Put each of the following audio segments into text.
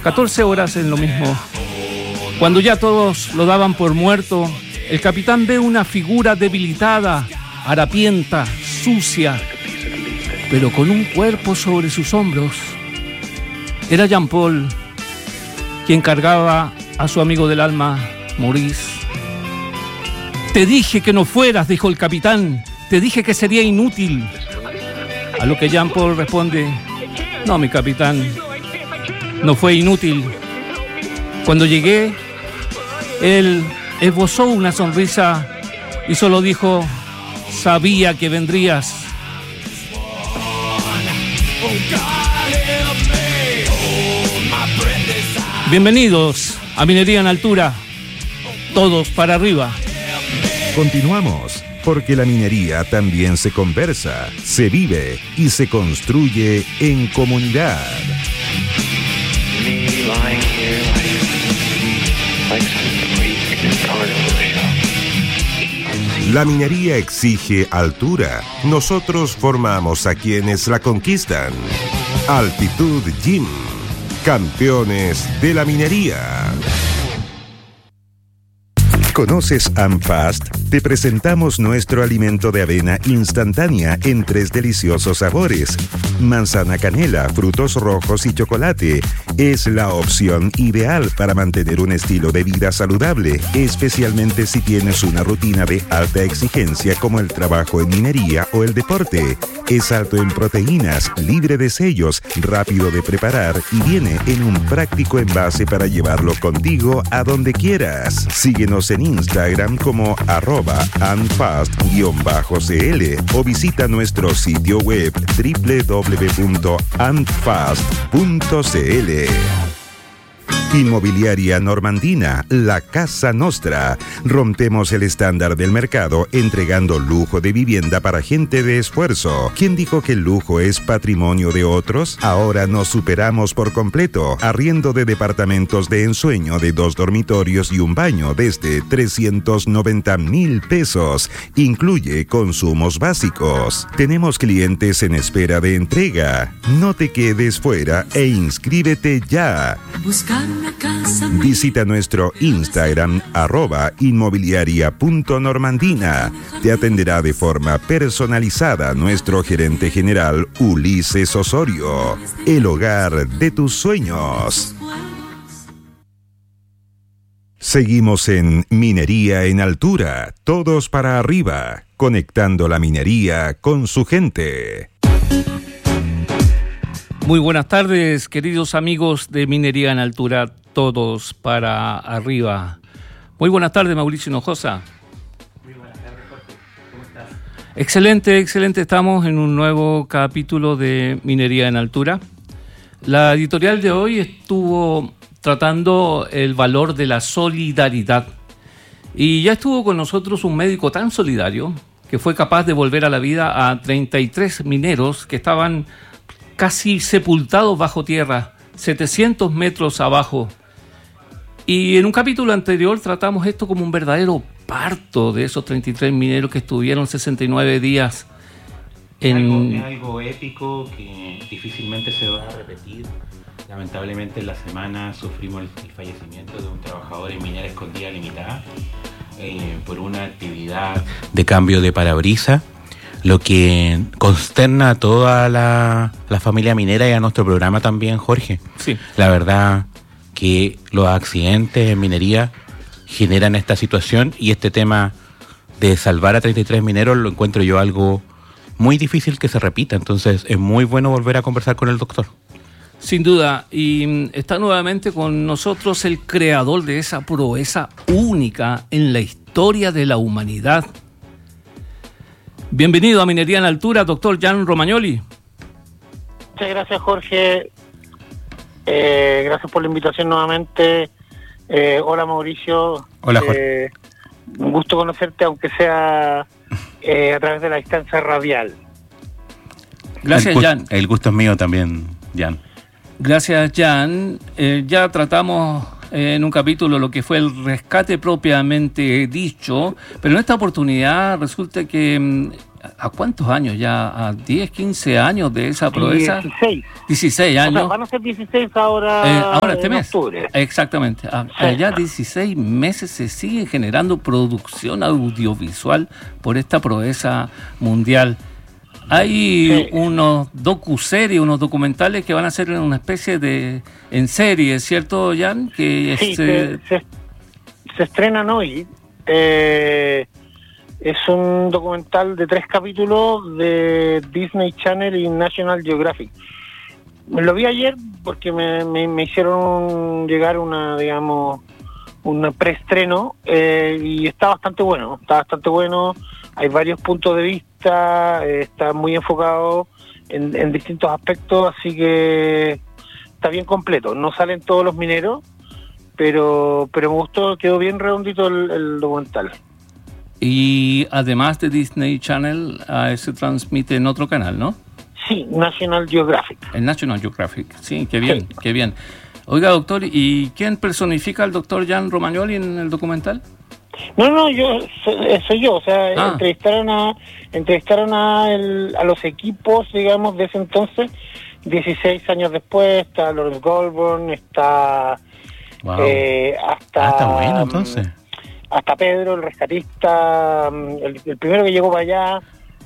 14 horas en lo mismo. Cuando ya todos lo daban por muerto, el capitán ve una figura debilitada, harapienta, sucia, pero con un cuerpo sobre sus hombros. Era Jean Paul, quien cargaba a su amigo del alma, Maurice. «Te dije que no fueras», dijo el capitán. «Te dije que sería inútil». A lo que Jean Paul responde: «No, mi capitán, no fue inútil. Cuando llegué, él esbozó una sonrisa y solo dijo: sabía que vendrías». Bienvenidos a Minería en Altura. Todos para arriba. Continuamos, porque la minería también se conversa, se vive y se construye en comunidad. La minería exige altura. Nosotros formamos a quienes la conquistan. Altitud Gym, campeones de la minería. ¿Conoces AmFast? Te presentamos nuestro alimento de avena instantánea en 3 deliciosos sabores. Manzana canela, frutos rojos y chocolate. Es la opción ideal para mantener un estilo de vida saludable, especialmente si tienes una rutina de alta exigencia como el trabajo en minería o el deporte. Es alto en proteínas, libre de sellos, rápido de preparar y viene en un práctico envase para llevarlo contigo a donde quieras. Síguenos en Instagram como @anfast_cl o visita nuestro sitio web www.anfast.cl. Inmobiliaria Normandina, la casa nostra. Rompemos el estándar del mercado entregando lujo de vivienda para gente de esfuerzo. ¿Quién dijo que el lujo es patrimonio de otros? Ahora nos superamos por completo. Arriendo de departamentos de ensueño de 2 dormitorios y un baño desde 390,000 pesos. Incluye consumos básicos. Tenemos clientes en espera de entrega. No te quedes fuera e inscríbete ya. Visita nuestro Instagram @inmobiliaria.normandina. Te atenderá de forma personalizada nuestro gerente general Ulises Osorio. El hogar de tus sueños. Seguimos en Minería en Altura, todos para arriba, conectando la minería con su gente. Muy buenas tardes, queridos amigos de Minería en Altura, todos para arriba. Muy buenas tardes, Mauricio Hinojosa. Muy buenas tardes, Jorge. ¿Cómo estás? Excelente. Estamos en un nuevo capítulo de Minería en Altura. La editorial de hoy estuvo tratando el valor de la solidaridad. Y ya estuvo con nosotros un médico tan solidario que fue capaz de volver a la vida a 33 mineros que estaban casi sepultados bajo tierra, 700 metros abajo. Y en un capítulo anterior tratamos esto como un verdadero parto de esos 33 mineros que estuvieron 69 días en... Es algo épico que difícilmente se va a repetir. Lamentablemente en la semana sufrimos el fallecimiento de un trabajador en Minera Escondida Limitada por una actividad de cambio de parabrisas, lo que consterna a toda la familia minera y a nuestro programa también, Jorge. Sí. La verdad que los accidentes en minería generan esta situación y este tema de salvar a 33 mineros lo encuentro yo algo muy difícil que se repita. Entonces es muy bueno volver a conversar con el doctor. Sin duda, y está nuevamente con nosotros el creador de esa proeza única en la historia de la humanidad. Bienvenido a Minería en Altura, doctor Jan Romagnoli. Muchas gracias, Jorge. Gracias por la invitación nuevamente. Hola, Mauricio. Hola, Jorge. Un gusto conocerte, aunque sea a través de la distancia radial. Gracias, Jan. El gusto es mío también, Jan. Gracias, Jan. Ya tratamos en un capítulo lo que fue el rescate propiamente dicho, pero en esta oportunidad resulta que ¿A cuántos años ya? ¿A 10, 15 años de esa proeza? 16. 16 años. O sea, van a ser 16 ahora, ahora este mes. Octubre. Exactamente. Ya 16 meses se sigue generando producción audiovisual por esta proeza mundial. Hay unos docuseries, unos documentales que van a ser una especie en serie, ¿cierto, Jan? Que se estrenan hoy. Es un documental de 3 capítulos de Disney Channel y National Geographic. Lo vi ayer porque me hicieron llegar un preestreno y está bastante bueno. Hay varios puntos de vista, está muy enfocado en distintos aspectos, así que está bien completo. No salen todos los mineros, pero me gustó, quedó bien redondito el documental. Y además de Disney Channel, se transmite en otro canal, ¿no? Sí, National Geographic. En National Geographic, sí, qué bien, qué bien. Oiga, doctor, ¿y quién personifica al doctor Jan Romagnoli en el documental? No, soy yo, o sea, entrevistaron a los equipos, digamos, de ese entonces, 16 años después, está Lawrence Goldburn, está... Wow. Está bueno, entonces. Hasta Pedro, el rescatista, el primero que llegó para allá.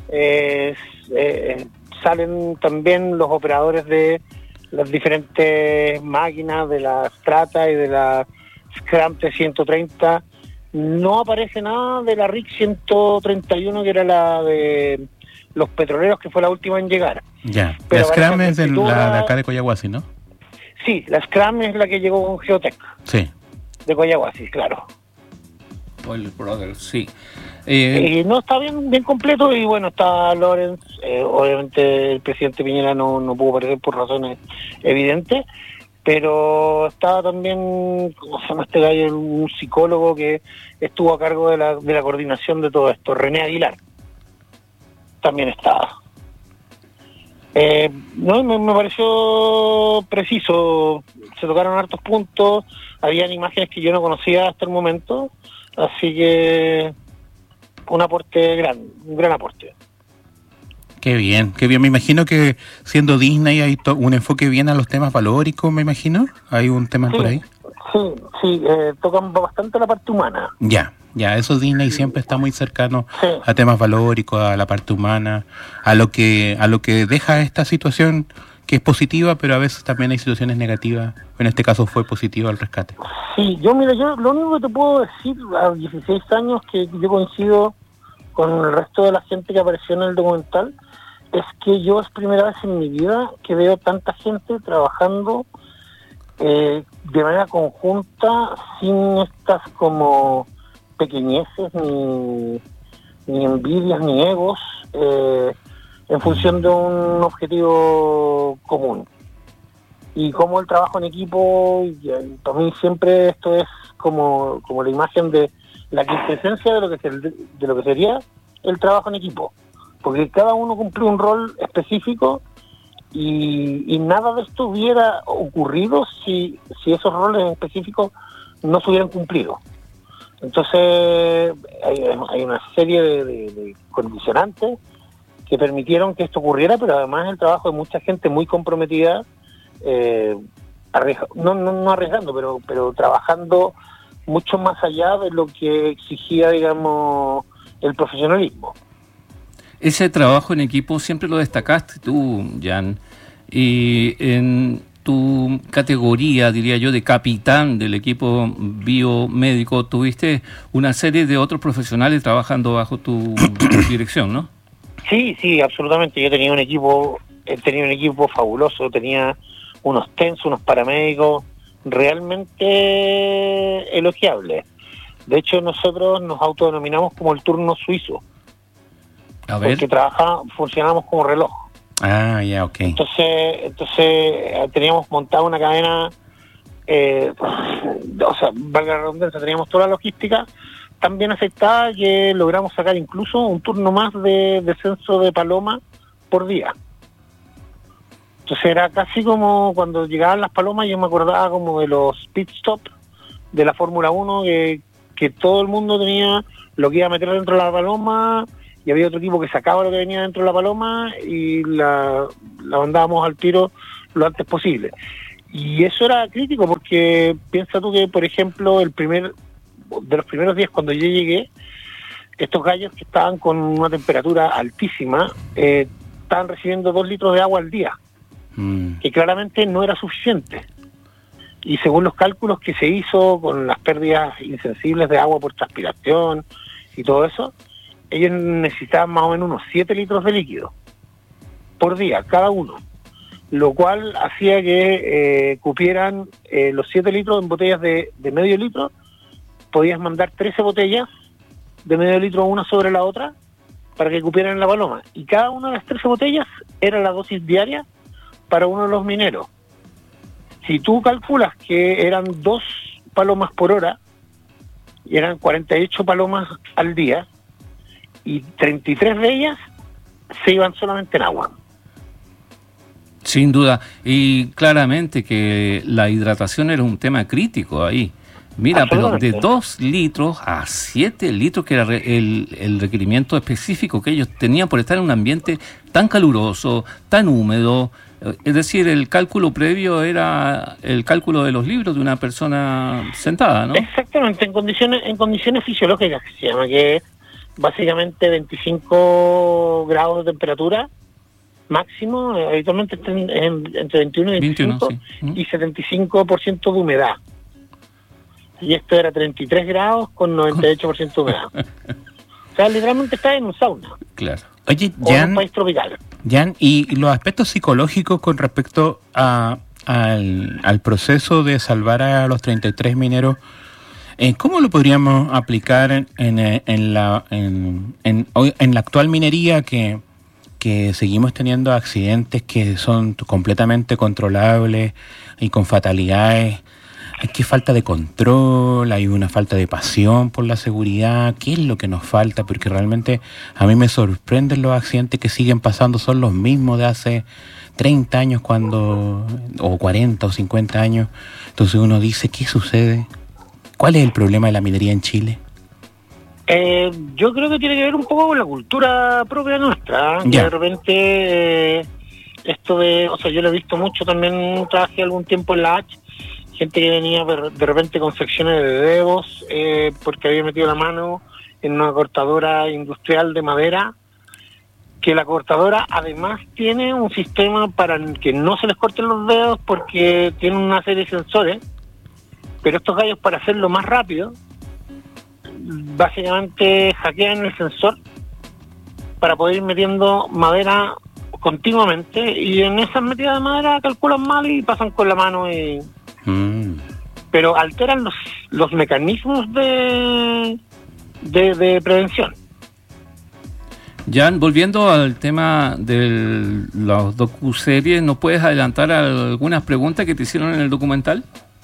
Salen también los operadores de las diferentes máquinas, de la Strata y de la Scram T130. No aparece nada de la RIC 131, que era la de los petroleros, que fue la última en llegar. Ya, la Scram es la de acá de Coyahuasi, ¿no? Sí, la Scram es la que llegó con Geotech. Sí. De Coyahuasi, claro. Oil Brothers, sí. No, está bien completo, y bueno, está Lawrence. Obviamente el presidente Piñera no pudo aparecer por razones evidentes, pero estaba también, ¿cómo se llama este gallo? Un psicólogo que estuvo a cargo de la coordinación de todo esto, René Aguilar. También estaba. Me pareció preciso. Se tocaron hartos puntos, habían imágenes que yo no conocía hasta el momento, así que un gran aporte. Qué bien. Me imagino que siendo Disney hay un enfoque bien a los temas valóricos, me imagino. ¿Hay un tema por ahí? Sí, tocan bastante la parte humana. Ya, eso Disney siempre está muy cercano a temas valóricos, a la parte humana, a lo que deja esta situación que es positiva, pero a veces también hay situaciones negativas. En este caso fue positiva el rescate. Sí, yo lo único que te puedo decir a 16 años, que yo coincido con el resto de la gente que apareció en el documental, es que yo es primera vez en mi vida que veo tanta gente trabajando de manera conjunta, sin estas como pequeñeces, ni envidias, ni egos, en función de un objetivo común. Y como el trabajo en equipo, y para mí siempre esto es como la imagen de la quintesencia de lo que sería el trabajo en equipo, porque cada uno cumplió un rol específico, y nada de esto hubiera ocurrido si esos roles específicos no se hubieran cumplido. Entonces hay una serie de condicionantes que permitieron que esto ocurriera, pero además el trabajo de mucha gente muy comprometida, no arriesgando, pero trabajando mucho más allá de lo que exigía, digamos, el profesionalismo. Ese trabajo en equipo siempre lo destacaste tú, Jan, y en tu categoría, diría yo, de capitán del equipo biomédico, tuviste una serie de otros profesionales trabajando bajo tu dirección, ¿no? Sí, absolutamente. He tenido un equipo fabuloso, tenía unos TENS, unos paramédicos realmente elogiables. De hecho, nosotros nos autodenominamos como el turno suizo. A ver. Porque funcionamos como reloj. Ah, ya, ok. Entonces teníamos montada una cadena, valga la redundancia, teníamos toda la logística tan bien aceptada que logramos sacar incluso un turno más de descenso de paloma por día. Entonces era casi como cuando llegaban las palomas, yo me acordaba como de los pit stop de la Fórmula 1, que todo el mundo tenía lo que iba a meter dentro de la paloma, y había otro equipo que sacaba lo que venía dentro de la paloma y la mandábamos al tiro lo antes posible. Y eso era crítico porque piensa tú que, por ejemplo, de los primeros días cuando yo llegué, estos gallos que estaban con una temperatura altísima, estaban recibiendo 2 litros de agua al día, que claramente no era suficiente. Y según los cálculos que se hizo con las pérdidas insensibles de agua por transpiración y todo eso, ellos necesitaban más o menos unos 7 litros de líquido por día, cada uno, lo cual hacía que cupieran los 7 litros en botellas de medio litro. Podías mandar 13 botellas de medio litro una sobre la otra para que cupieran en la paloma, y cada una de las 13 botellas era la dosis diaria para uno de los mineros. Si tú calculas que eran 2 palomas por hora, y eran 48 palomas al día, y 33 de ellas se iban solamente en agua. Sin duda, y claramente que la hidratación era un tema crítico ahí. Mira, pero de 2 litros a 7 litros, que era el requerimiento específico que ellos tenían por estar en un ambiente tan caluroso, tan húmedo. Es decir, el cálculo previo era el cálculo de los libros de una persona sentada, ¿no? Exactamente, en condiciones fisiológicas, que se llama, que es básicamente 25 grados de temperatura máximo, habitualmente están entre 21 y 25, sí. Y 75% de humedad. Y esto era 33 grados con 98% de humedad. O sea, literalmente está en un sauna. Claro. Oye, Jan, en un país tropical. Jan, y los aspectos psicológicos con respecto al proceso de salvar a los 33 mineros, ¿cómo lo podríamos aplicar en la actual minería que seguimos teniendo accidentes que son completamente controlables y con fatalidades? Hay que falta de control, hay una falta de pasión por la seguridad. ¿Qué es lo que nos falta? Porque realmente a mí me sorprenden los accidentes que siguen pasando, son los mismos de hace 30 años o 40 o 50 años. Entonces uno dice, ¿qué sucede? ¿Cuál es el problema de la minería en Chile? Yo creo que tiene que ver un poco con la cultura propia nuestra. Que de repente esto o sea, yo lo he visto mucho también, trabajé algún tiempo en la H, gente que venía de repente con secciones de dedos porque había metido la mano en una cortadora industrial de madera, que la cortadora además tiene un sistema para que no se les corten los dedos porque tiene una serie de sensores, pero estos gallos, para hacerlo más rápido, básicamente hackean el sensor para poder ir metiendo madera continuamente, y en esas metidas de madera calculan mal y pasan con la mano y... Pero alteran los mecanismos de prevención. Jan, volviendo al tema de los docuseries, ¿nos puedes adelantar algunas preguntas que te hicieron en el documental?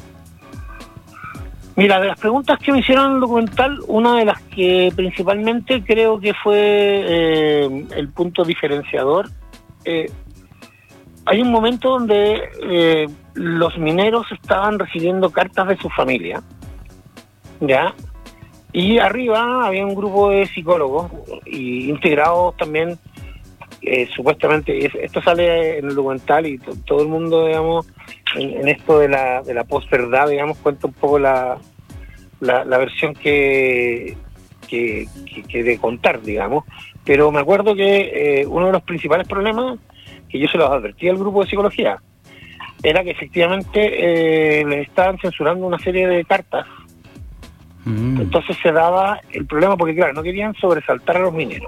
Mira, de las preguntas que me hicieron en el documental, una de las que principalmente creo que fue el punto diferenciador, hay un momento donde los mineros estaban recibiendo cartas de su familia, ¿ya? Y arriba había un grupo de psicólogos y integrados también, supuestamente, esto sale en el documental y todo el mundo, digamos, en esto de la posverdad, digamos, cuenta un poco la versión que de contar, digamos. Pero me acuerdo que uno de los principales problemas, que yo se los advertí al grupo de psicología, era que efectivamente les estaban censurando una serie de cartas. Entonces se daba el problema porque, claro, no querían sobresaltar a los mineros.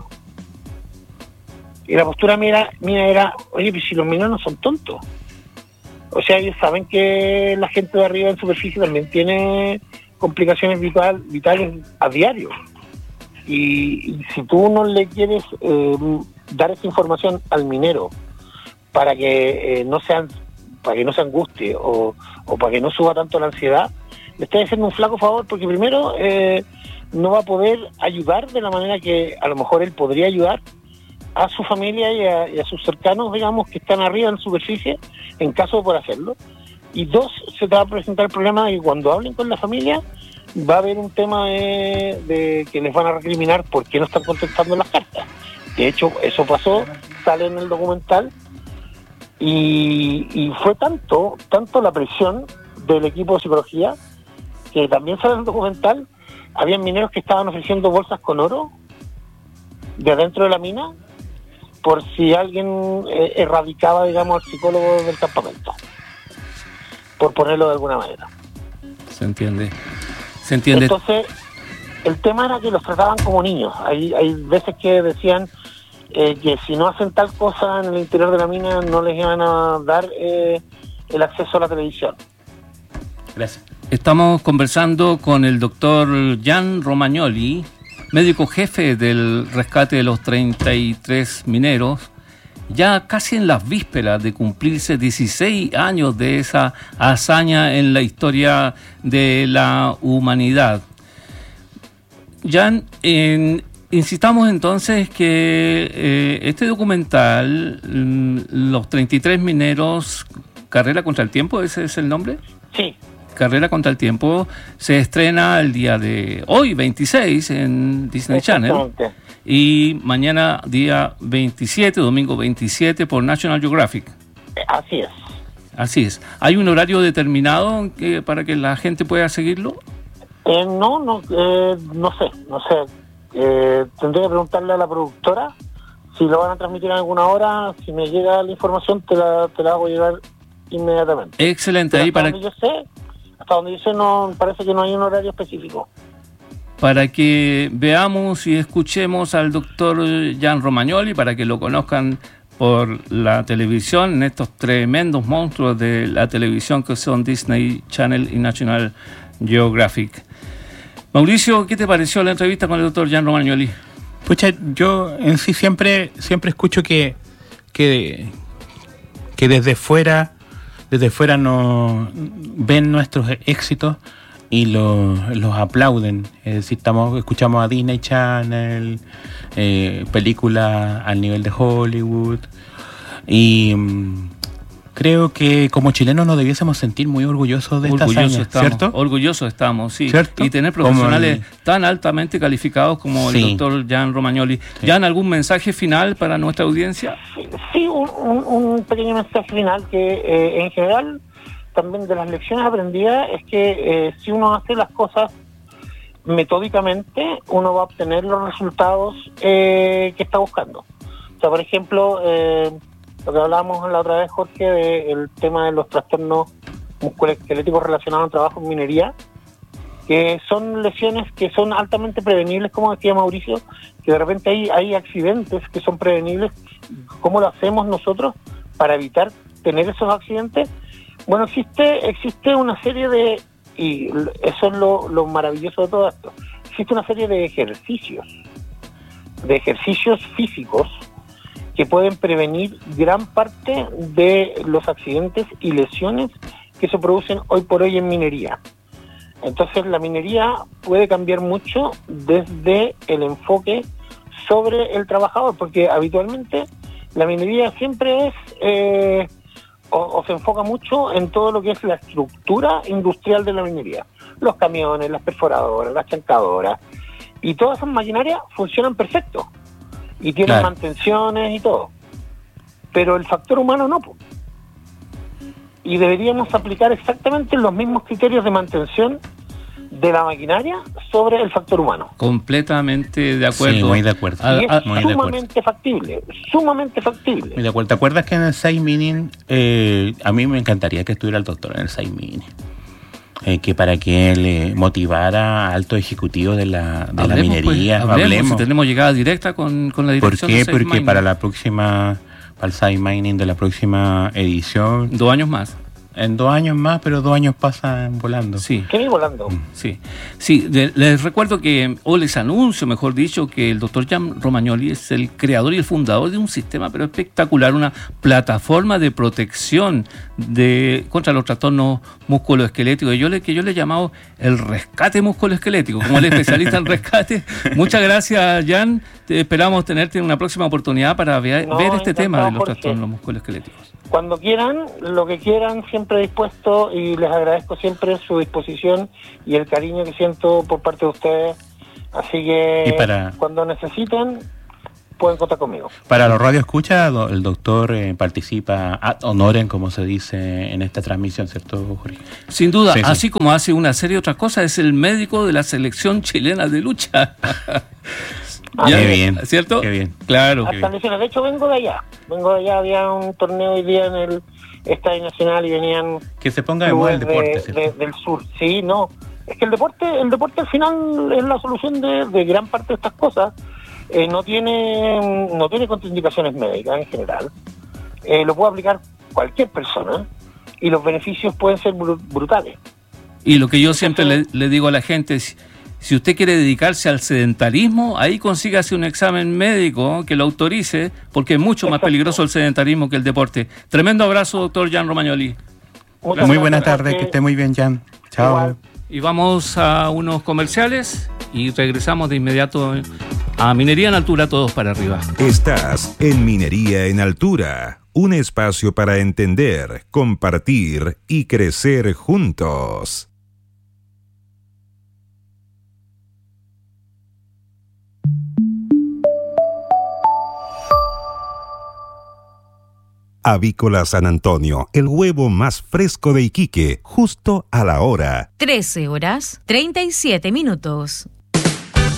Y la postura mía era, oye, pues si los mineros no son tontos. O sea, ellos saben que la gente de arriba en superficie también tiene complicaciones vitales a diario. Y si tú no le quieres dar esa información al minero para que no se angustie o para que no suba tanto la ansiedad, le estás haciendo un flaco favor, porque primero no va a poder ayudar de la manera que a lo mejor él podría ayudar a su familia y a sus cercanos, digamos, que están arriba en superficie, en caso de poder hacerlo. Y dos, se te va a presentar el problema de que cuando hablen con la familia va a haber un tema de que les van a recriminar porque no están contestando las cartas. De hecho, eso pasó, sale en el documental, y fue tanto la presión del equipo de psicología, que también sale en el documental, habían mineros que estaban ofreciendo bolsas con oro de adentro de la mina, por si alguien erradicaba, digamos, al psicólogo del campamento, por ponerlo de alguna manera. Se entiende. Entonces, el tema era que los trataban como niños. Hay veces que decían que si no hacen tal cosa en el interior de la mina no les iban a dar el acceso a la televisión. Gracias. Estamos conversando con el doctor Jan Romagnoli, médico jefe del rescate de los 33 mineros, ya casi en las vísperas de cumplirse 16 años de esa hazaña en la historia de la humanidad. Jan, insistamos entonces que este documental, Los 33 mineros, Carrera contra el Tiempo, ¿ese es el nombre? Sí. Carrera contra el Tiempo, se estrena el día de hoy, 26, en Disney Channel. Y mañana, día 27, domingo 27, por National Geographic. Así es. ¿Hay un horario determinado para que la gente pueda seguirlo? No sé. Tendré que preguntarle a la productora si lo van a transmitir en alguna hora. Si me llega la información, te la hago llegar inmediatamente. Excelente. Ahí hasta donde yo sé, no parece que no hay un horario específico. Para que veamos y escuchemos al doctor Jan Romagnoli, para que lo conozcan por la televisión, en estos tremendos monstruos de la televisión que son Disney Channel y National Geographic. Mauricio, ¿qué te pareció la entrevista con el doctor Jan Romagnoli? Pucha, yo en sí siempre escucho que desde fuera no ven nuestros éxitos y los aplauden. Es decir, escuchamos a Disney Channel, películas al nivel de Hollywood, y creo que como chilenos nos debiésemos sentir muy orgullosos de esta hazaña, ¿cierto? Orgullosos estamos, sí. ¿Cierto? Y tener profesionales tan altamente calificados como el doctor Jan Romagnoli. Sí. Jan, ¿algún mensaje final para nuestra audiencia? Sí, un pequeño mensaje final que en general también de las lecciones aprendidas es que si uno hace las cosas metódicamente, uno va a obtener los resultados que está buscando. O sea, por ejemplo, lo que hablábamos la otra vez, Jorge, del tema de los trastornos musculoesqueléticos relacionados al trabajo en minería, que son lesiones que son altamente prevenibles, como decía Mauricio, que de repente hay accidentes que son prevenibles. ¿Cómo lo hacemos nosotros para evitar tener esos accidentes? Bueno, existe una serie de, y eso es lo maravilloso de todo esto, existe una serie de ejercicios físicos que pueden prevenir gran parte de los accidentes y lesiones que se producen hoy por hoy en minería. Entonces la minería puede cambiar mucho desde el enfoque sobre el trabajador, porque habitualmente la minería siempre es o se enfoca mucho en todo lo que es la estructura industrial de la minería. Los camiones, las perforadoras, las chancadoras, y todas esas maquinarias funcionan perfecto y tienen mantenciones y todo, pero el factor humano no. Y deberíamos aplicar exactamente los mismos criterios de mantención de la maquinaria sobre el factor humano. Completamente de acuerdo. Sí, muy de acuerdo. Y es sumamente factible. Muy de acuerdo. ¿Te acuerdas que en el 6 Mining, a mí me encantaría que estuviera el doctor en el 6 Mining? Que para que le motivara a altos ejecutivos de la minería. Hablemos. Si tenemos llegada directa con la dirección. ¿Por qué? Porque para el 6 Mining de la próxima edición, 2 años más. En 2 años más, pero 2 años pasan volando. Sí. ¿Qué volando? Sí. Les recuerdo o les anuncio, mejor dicho, que el doctor Jan Romagnoli es el creador y el fundador de un sistema pero espectacular, una plataforma de protección contra los trastornos musculoesqueléticos. Que yo le he llamado el rescate musculoesquelético, como el especialista en rescate. Muchas gracias, Jan. Esperamos tenerte en una próxima oportunidad para ver este tema de los trastornos musculoesqueléticos. Cuando quieran, lo que quieran, siempre dispuesto, y les agradezco siempre su disposición y el cariño que siento por parte de ustedes. Así que cuando necesiten, pueden contar conmigo. Para los radioescuchas, el doctor participa ad honorem, como se dice en esta transmisión, ¿cierto, Jorge? Sin duda, Sí, sí. así como hace una serie de otras cosas, es el médico de la selección chilena de lucha. Qué bien, ¿cierto? qué bien. Claro. Hasta lesiones. De hecho, vengo de allá, había un torneo hoy día en el Estadio Nacional y venían Que se ponga de moda el deporte, del sur. Sí, no, es que el deporte al final es la solución de gran parte de estas cosas. No tiene contraindicaciones médicas en general. Lo puede aplicar cualquier persona y los beneficios pueden ser brutales. Y lo que yo siempre le digo a la gente es, si usted quiere dedicarse al sedentarismo, ahí consígase un examen médico que lo autorice, porque es mucho más peligroso el sedentarismo que el deporte. Tremendo abrazo, doctor Jan Romagnoli. Muy buena tarde, que esté muy bien, Jan. Chao. Igual. Y vamos a unos comerciales y regresamos de inmediato a Minería en Altura, todos para arriba. Estás en Minería en Altura, un espacio para entender, compartir y crecer juntos. Avícola San Antonio, el huevo más fresco de Iquique, justo a la hora. 13 horas 37 minutos.